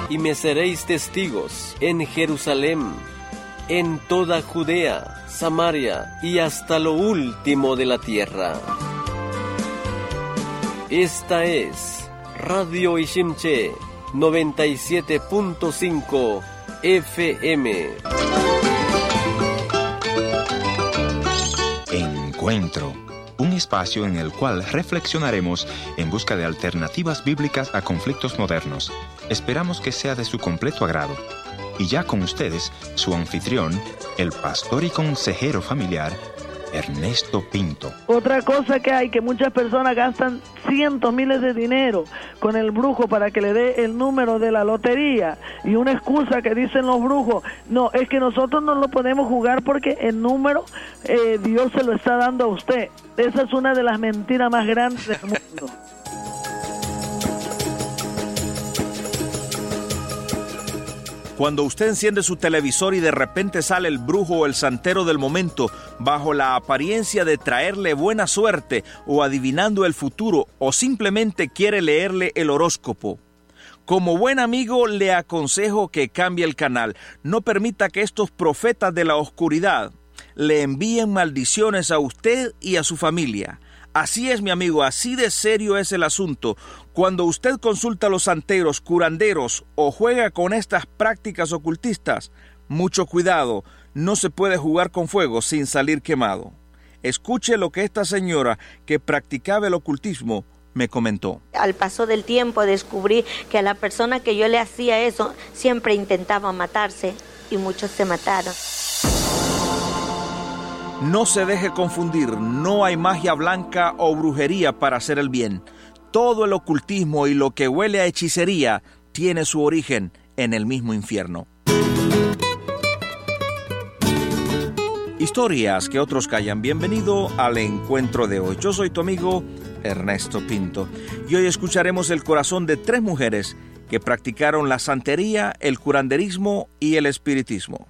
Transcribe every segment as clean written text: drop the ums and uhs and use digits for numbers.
y me seréis testigos en Jerusalén, en toda Judea, Samaria y hasta lo último de la tierra. Esta es Radio Ishimche 97.5 FM. Encuentro, un espacio en el cual reflexionaremos en busca de alternativas bíblicas a conflictos modernos. Esperamos que sea de su completo agrado. Y ya con ustedes, su anfitrión, el pastor y consejero familiar, Ernesto Pinto. Otra cosa que hay, que muchas personas gastan cientos, miles de dinero con el brujo para que le dé el número de la lotería, y una excusa que dicen los brujos, no, es que nosotros no lo podemos jugar porque el número Dios se lo está dando a usted. Esa es una de las mentiras más grandes del mundo. Cuando usted enciende su televisor y de repente sale el brujo o el santero del momento bajo la apariencia de traerle buena suerte o adivinando el futuro, o simplemente quiere leerle el horóscopo, como buen amigo le aconsejo que cambie el canal. No permita que estos profetas de la oscuridad le envíen maldiciones a usted y a su familia. Así es, mi amigo, así de serio es el asunto. Cuando usted consulta a los santeros, curanderos o juega con estas prácticas ocultistas, mucho cuidado, no se puede jugar con fuego sin salir quemado. Escuche lo que esta señora que practicaba el ocultismo me comentó. Al paso del tiempo descubrí que a la persona que yo le hacía eso siempre intentaba matarse, y muchos se mataron. No se deje confundir, no hay magia blanca o brujería para hacer el bien. Todo el ocultismo y lo que huele a hechicería tiene su origen en el mismo infierno. Historias que otros callan. Bienvenido al encuentro de hoy. Yo soy tu amigo Ernesto Pinto y hoy escucharemos el corazón de 3 mujeres que practicaron la santería, el curanderismo y el espiritismo.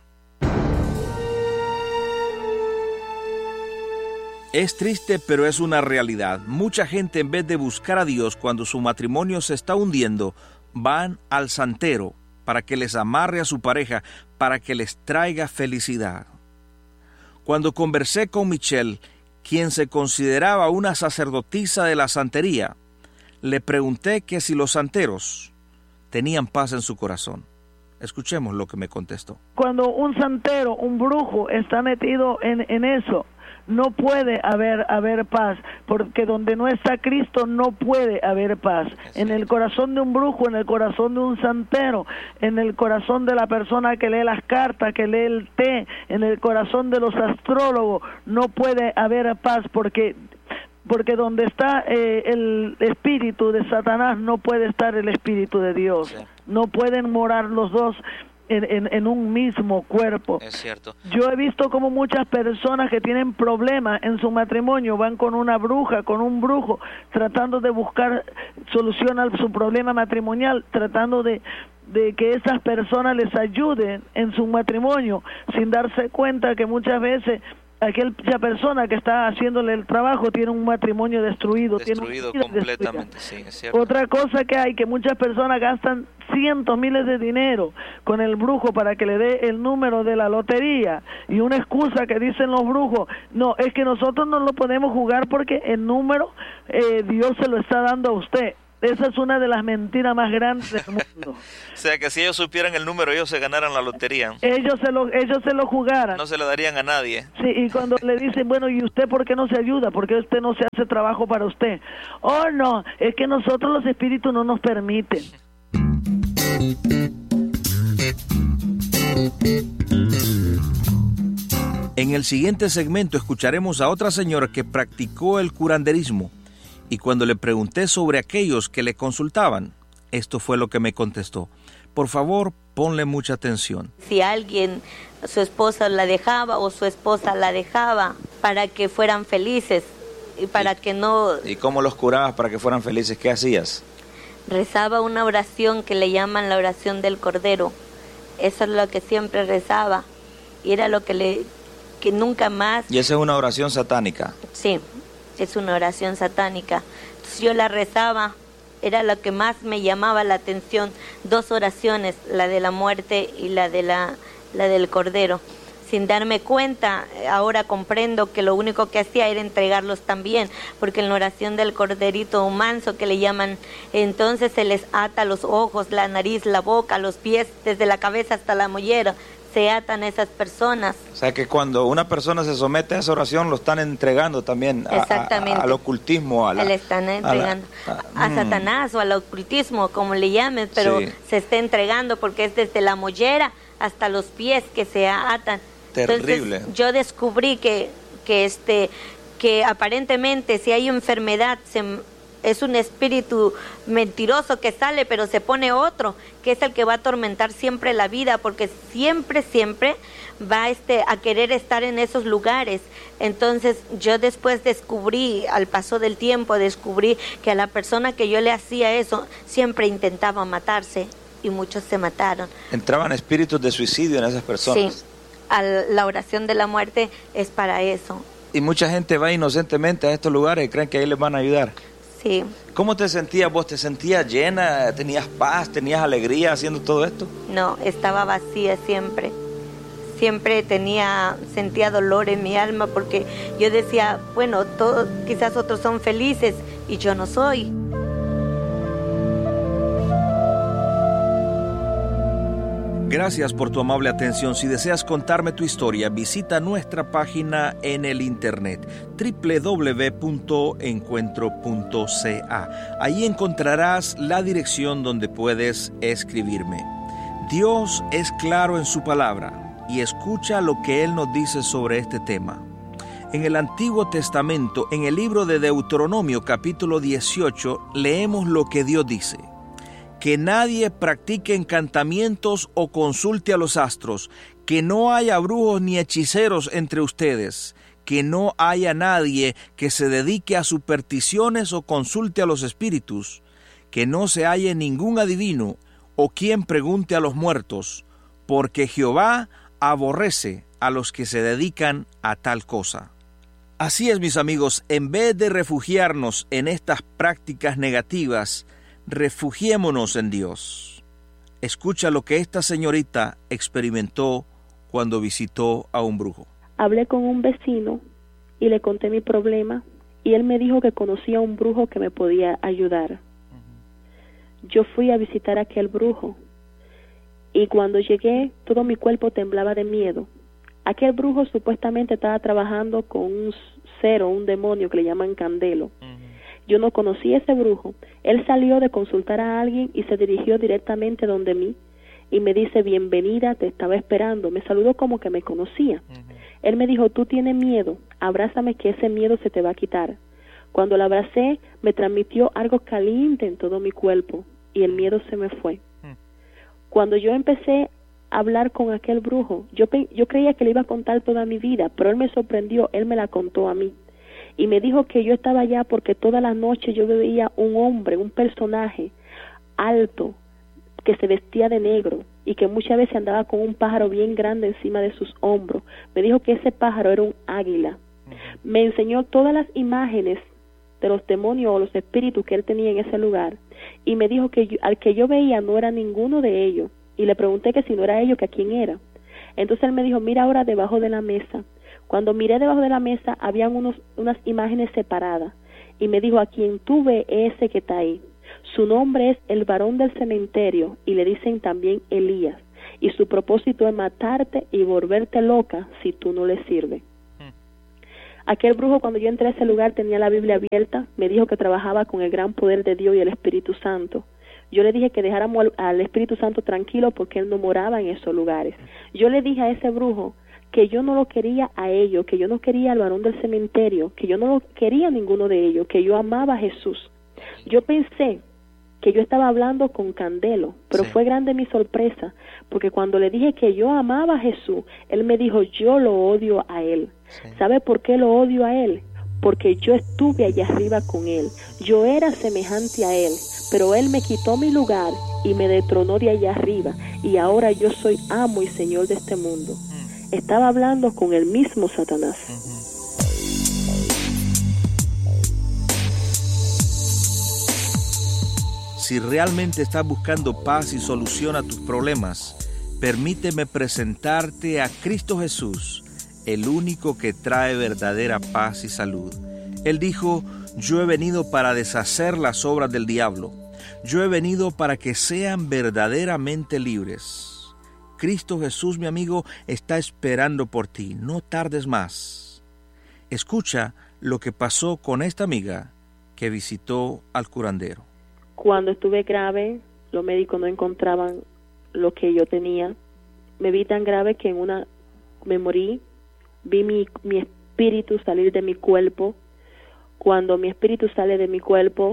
Es triste, pero es una realidad. Mucha gente, en vez de buscar a Dios cuando su matrimonio se está hundiendo, van al santero para que les amarre a su pareja, para que les traiga felicidad. Cuando conversé con Michelle, quien se consideraba una sacerdotisa de la santería, le pregunté que si los santeros tenían paz en su corazón. Escuchemos lo que me contestó. Cuando un santero, un brujo, está metido en eso, no puede haber paz, porque donde no está Cristo no puede haber paz. En el corazón de un brujo, en el corazón de un santero, en el corazón de la persona que lee las cartas, que lee el té, en el corazón de los astrólogos, no puede haber paz, porque donde está el espíritu de Satanás no puede estar el espíritu de Dios. Sí. No pueden morar los dos en un mismo cuerpo. Es cierto. Yo he visto como muchas personas que tienen problemas en su matrimonio van con una bruja, con un brujo, tratando de buscar solución a su problema matrimonial, tratando de que esas personas les ayuden en su matrimonio, sin darse cuenta que muchas veces aquella persona que está haciéndole el trabajo tiene un matrimonio destruido completamente, sí, es cierto. Otra cosa que hay, que muchas personas gastan cientos, miles de dinero con el brujo para que le dé el número de la lotería, y una excusa que dicen los brujos, no, es que nosotros no lo podemos jugar porque el número Dios se lo está dando a usted. Esa es una de las mentiras más grandes del mundo. O sea, que si ellos supieran el número, ellos se ganaran la lotería. Ellos se lo jugaran. No se lo darían a nadie. Sí, y cuando le dicen, bueno, ¿y usted por qué no se ayuda? ¿Por qué usted no se hace trabajo para usted? Oh, no, es que nosotros los espíritus no nos permiten. En el siguiente segmento escucharemos a otra señora que practicó el curanderismo. Y cuando le pregunté sobre aquellos que le consultaban, esto fue lo que me contestó. Por favor, ponle mucha atención. Si alguien, su esposa la dejaba o su esposa la dejaba para que fueran felices y para que no... ¿Y cómo los curabas para que fueran felices? ¿Qué hacías? Rezaba una oración que le llaman la oración del Cordero. Eso es lo que siempre rezaba. Y era lo que nunca más... ¿Y esa es una oración satánica? Sí. Es una oración satánica. Entonces yo la rezaba, era lo que más me llamaba la atención 2 oraciones, la de la muerte y la del Cordero. Sin darme cuenta, ahora comprendo que lo único que hacía era entregarlos también, porque en la oración del corderito manso que le llaman, entonces se les ata los ojos, la nariz, la boca, los pies, desde la cabeza hasta la mollera, se atan esas personas. O sea que cuando una persona se somete a esa oración, lo están entregando también al ocultismo. Le están entregando a Satanás o al ocultismo, como le llamen, pero se está entregando porque es desde la mollera hasta los pies que se atan. Terrible. Entonces, yo descubrí que aparentemente si hay enfermedad es un espíritu mentiroso que sale, pero se pone otro, que es el que va a atormentar siempre la vida, porque siempre va a querer estar en esos lugares. Entonces yo después descubrí, al paso del tiempo, que a la persona que yo le hacía eso, siempre intentaba matarse, y muchos se mataron. Entraban espíritus de suicidio en esas personas. Sí. La oración de la muerte es para eso. Y mucha gente va inocentemente a estos lugares y creen que ahí les van a ayudar. Sí. ¿Cómo te sentías vos? ¿Te sentías llena? ¿Tenías paz? ¿Tenías alegría haciendo todo esto? No, estaba vacía siempre. Siempre sentía dolor en mi alma, porque yo decía, bueno, quizás otros son felices y yo no soy. Gracias por tu amable atención. Si deseas contarme tu historia, visita nuestra página en el internet www.encuentro.ca. Ahí encontrarás la dirección donde puedes escribirme. Dios es claro en su palabra y escucha lo que Él nos dice sobre este tema. En el Antiguo Testamento, en el libro de Deuteronomio, capítulo 18, leemos lo que Dios dice: que nadie practique encantamientos o consulte a los astros, que no haya brujos ni hechiceros entre ustedes, que no haya nadie que se dedique a supersticiones o consulte a los espíritus, que no se halle ningún adivino o quien pregunte a los muertos, porque Jehová aborrece a los que se dedican a tal cosa. Así es, mis amigos, en vez de refugiarnos en estas prácticas negativas, refugiémonos en Dios. Escucha lo que esta señorita experimentó cuando visitó a un brujo. Hablé con un vecino y le conté mi problema, y él me dijo que conocía a un brujo que me podía ayudar. Yo fui a visitar a aquel brujo, y cuando llegué, todo mi cuerpo temblaba de miedo. Aquel brujo supuestamente estaba trabajando con un demonio que le llaman Candelo. Yo no conocí a ese brujo. Él salió de consultar a alguien y se dirigió directamente donde mí y me dice: bienvenida, te estaba esperando. Me saludó como que me conocía. Él me dijo: tú tienes miedo, abrázame que ese miedo se te va a quitar. Cuando la abracé, me transmitió algo caliente en todo mi cuerpo y el miedo se me fue. Cuando yo empecé a hablar con aquel brujo, yo creía que le iba a contar toda mi vida, pero él me sorprendió, él me la contó a mí. Y me dijo que yo estaba allá porque toda la noche yo veía un hombre, un personaje alto, que se vestía de negro y que muchas veces andaba con un pájaro bien grande encima de sus hombros. Me dijo que ese pájaro era un águila. Me enseñó todas las imágenes de los demonios o los espíritus que él tenía en ese lugar. Y me dijo que al que yo veía no era ninguno de ellos. Y le pregunté que si no era ellos, que a quién era. Entonces él me dijo: mira ahora debajo de la mesa. Cuando miré debajo de la mesa, habían unas imágenes separadas. Y me dijo: a quien tú ves ese que está ahí. Su nombre es el varón del cementerio, y le dicen también Elías. Y su propósito es matarte y volverte loca si tú no le sirves. Aquel brujo, cuando yo entré a ese lugar, tenía la Biblia abierta. Me dijo que trabajaba con el gran poder de Dios y el Espíritu Santo. Yo le dije que dejáramos al Espíritu Santo tranquilo porque él no moraba en esos lugares. Yo le dije a ese brujo que yo no lo quería a ellos, que yo no quería al varón del cementerio, que yo no lo quería a ninguno de ellos, que yo amaba a Jesús. Yo pensé que yo estaba hablando con Candelo, pero fue grande mi sorpresa, porque cuando le dije que yo amaba a Jesús, él me dijo: yo lo odio a él. ¿Sabe por qué lo odio a él? Porque yo estuve allá arriba con él, yo era semejante a él, pero él me quitó mi lugar y me detronó de allá arriba, y ahora yo soy amo y señor de este mundo. Estaba hablando con el mismo Satanás. si realmente estás buscando paz y solución a tus problemas, permíteme presentarte a Cristo Jesús, el único que trae verdadera paz y salud. Él dijo: yo he venido para deshacer las obras del diablo. Yo he venido para que sean verdaderamente libres. Cristo Jesús, mi amigo, está esperando por ti. No tardes más. Escucha lo que pasó con esta amiga que visitó al curandero. Cuando estuve grave, los médicos no encontraban lo que yo tenía. Me vi tan grave que me morí. Vi mi espíritu salir de mi cuerpo. Cuando mi espíritu sale de mi cuerpo,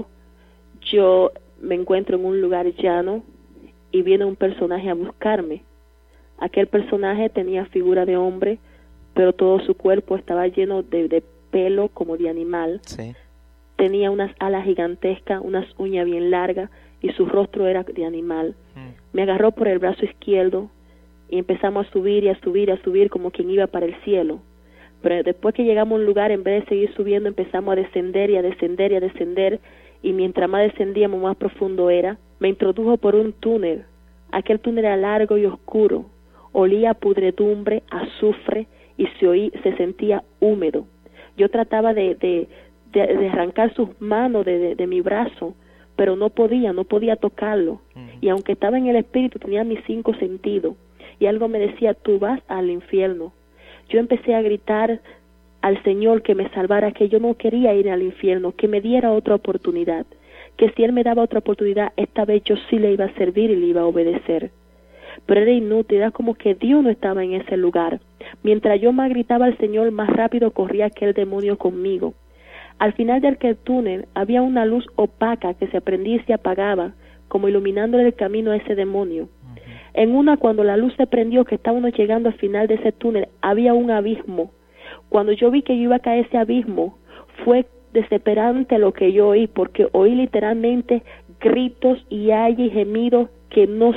yo me encuentro en un lugar llano y viene un personaje a buscarme. Aquel personaje tenía figura de hombre, pero todo su cuerpo estaba lleno de pelo como de animal. Sí. Tenía unas alas gigantescas, unas uñas bien largas y su rostro era de animal. Me agarró por el brazo izquierdo y empezamos a subir y a subir y a subir como quien iba para el cielo. Pero después que llegamos a un lugar, en vez de seguir subiendo, empezamos a descender y a descender y a descender, y mientras más descendíamos, más profundo era. Me introdujo por un túnel. Aquel túnel era largo y oscuro, olía a pudredumbre, a azufre, y se sentía húmedo. Yo trataba de arrancar sus manos de mi brazo, pero no podía tocarlo. Y aunque estaba en el espíritu, tenía mis 5 sentidos, y algo me decía: tú vas al infierno. Yo empecé a gritar al Señor que me salvara, que yo no quería ir al infierno, que me diera otra oportunidad, que si Él me daba otra oportunidad, esta vez yo sí le iba a servir y le iba a obedecer. Pero era inútil, era como que Dios no estaba en ese lugar. Mientras yo más gritaba al Señor, más rápido corría aquel demonio conmigo. Al final de aquel túnel había una luz opaca que se prendía y se apagaba, como iluminando el camino a ese demonio. En cuando la luz se prendió, que estábamos llegando al final de ese túnel, había un abismo. Cuando yo vi que yo iba a caer a ese abismo, fue desesperante lo que yo oí, porque oí literalmente gritos y ay y gemidos que no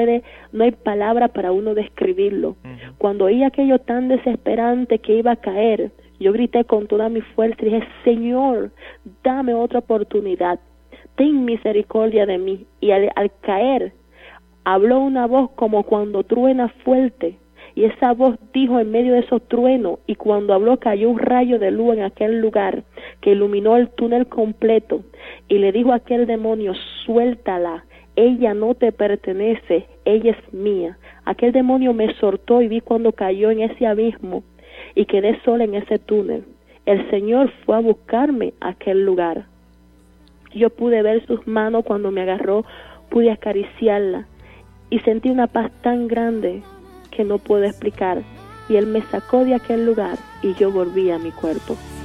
hay palabra para uno describirlo. Cuando oí aquello tan desesperante que iba a caer, yo grité con toda mi fuerza y dije: Señor, dame otra oportunidad, ten misericordia de mí. Y al caer, habló una voz como cuando truena fuerte, y esa voz dijo en medio de esos truenos, y cuando habló cayó un rayo de luz en aquel lugar que iluminó el túnel completo, y le dijo a aquel demonio: suéltala, ella no te pertenece, ella es mía. Aquel demonio me soltó y vi cuando cayó en ese abismo y quedé sola en ese túnel. El Señor fue a buscarme a aquel lugar. Yo pude ver sus manos cuando me agarró, pude acariciarla y sentí una paz tan grande que no puedo explicar. Y Él me sacó de aquel lugar y yo volví a mi cuerpo.